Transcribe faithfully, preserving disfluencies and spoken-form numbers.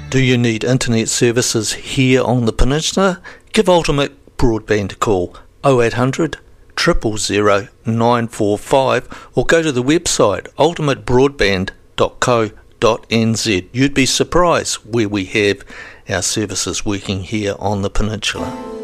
Do you need internet services here on the peninsula? Give Ultimate Broadband a call oh eight hundred, zero zero zero, nine four five or go to the website ultimate broadband dot co dot n z. You'd be surprised where we have our services working here on the peninsula.